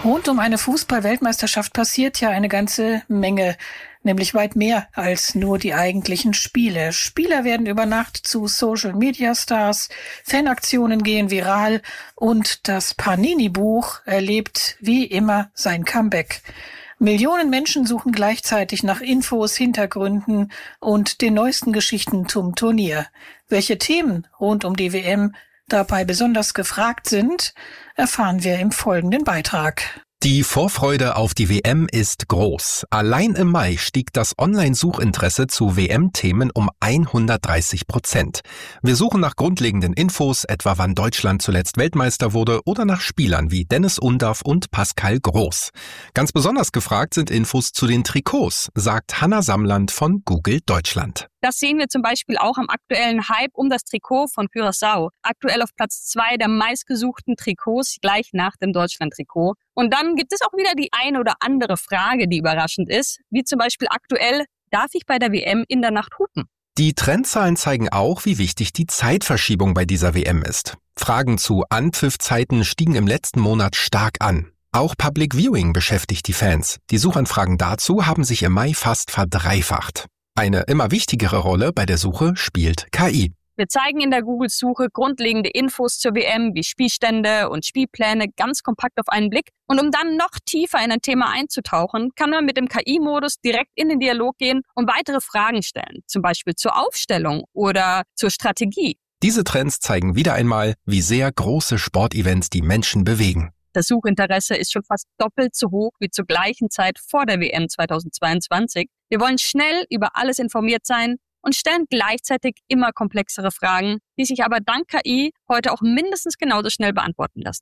Rund um eine Fußball-Weltmeisterschaft passiert ja eine ganze Menge, nämlich weit mehr als nur die eigentlichen Spiele. Spieler werden über Nacht zu Social-Media-Stars, Fanaktionen gehen viral und das Panini-Buch erlebt wie immer sein Comeback. Millionen Menschen suchen gleichzeitig nach Infos, Hintergründen und den neuesten Geschichten zum Turnier. Welche Themen rund um die WM dabei besonders gefragt sind, erfahren wir im folgenden Beitrag. Die Vorfreude auf die WM ist groß. Allein im Mai stieg das Online-Suchinteresse zu WM-Themen um 130%. Wir suchen nach grundlegenden Infos, etwa wann Deutschland zuletzt Weltmeister wurde, oder nach Spielern wie Dennis Undaff und Pascal Groß. Ganz besonders gefragt sind Infos zu den Trikots, sagt Hanna Samland von Google Deutschland. Das sehen wir zum Beispiel auch am aktuellen Hype um das Trikot von Curaçao. Aktuell auf Platz 2 der meistgesuchten Trikots, gleich nach dem Deutschland-Trikot. Und dann gibt es auch wieder die eine oder andere Frage, die überraschend ist, wie zum Beispiel aktuell, darf ich bei der WM in der Nacht hupen? Die Trendzahlen zeigen auch, wie wichtig die Zeitverschiebung bei dieser WM ist. Fragen zu Anpfiffzeiten stiegen im letzten Monat stark an. Auch Public Viewing beschäftigt die Fans. Die Suchanfragen dazu haben sich im Mai fast verdreifacht. Eine immer wichtigere Rolle bei der Suche spielt KI. Wir zeigen in der Google-Suche grundlegende Infos zur WM wie Spielstände und Spielpläne ganz kompakt auf einen Blick. Und um dann noch tiefer in ein Thema einzutauchen, kann man mit dem KI-Modus direkt in den Dialog gehen und weitere Fragen stellen, zum Beispiel zur Aufstellung oder zur Strategie. Diese Trends zeigen wieder einmal, wie sehr große Sportevents die Menschen bewegen. Das Suchinteresse ist schon fast doppelt so hoch wie zur gleichen Zeit vor der WM 2022. Wir wollen schnell über alles informiert sein und stellen gleichzeitig immer komplexere Fragen, die sich aber dank KI heute auch mindestens genauso schnell beantworten lassen.